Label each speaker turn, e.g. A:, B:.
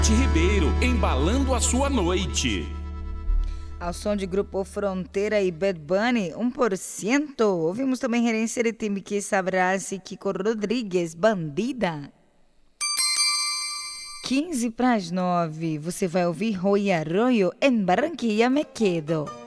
A: Ribeiro, embalando a sua noite.
B: Ao som de Grupo Fronteira e Bad Bunny, 1%. Ouvimos também Gerência de Timbiquí, Sabrás e Kiko Rodrigues, Bandida. 15 para as 9. Você vai ouvir Rui Arroyo em Barranquilla Me Quedo.